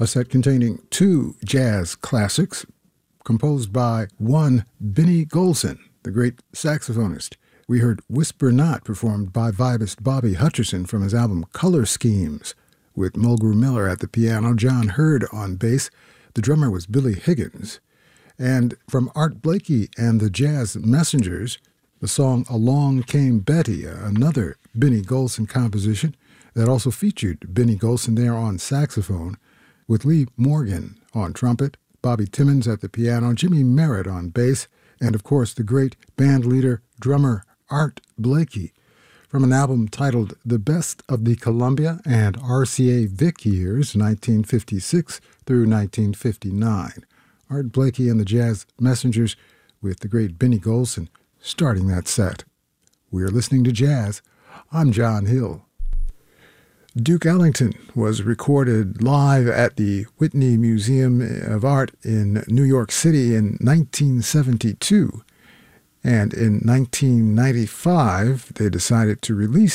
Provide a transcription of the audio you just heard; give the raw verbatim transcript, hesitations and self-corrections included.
a set containing two jazz classics composed by one Benny Golson, the great saxophonist. We heard Whisper Not, performed by vibist Bobby Hutcherson from his album Color Schemes, with Mulgrew Miller at the piano, John Hurd on bass. The drummer was Billy Higgins. And from Art Blakey and the Jazz Messengers, the song Along Came Betty, another Benny Golson composition that also featured Benny Golson there on saxophone, with Lee Morgan on trumpet, Bobby Timmons at the piano, Jimmy Merritt on bass, and of course the great band leader, drummer Art Blakey, from an album titled The Best of the Columbia and R C A Vic Years, nineteen fifty-six through nineteen fifty-nine. Art Blakey and the Jazz Messengers with the great Benny Golson starting that set. We're listening to jazz. I'm John Hill. Duke Ellington was recorded live at the Whitney Museum of Art in New York City in nineteen seventy-two. And in nineteen ninety-five, they decided to release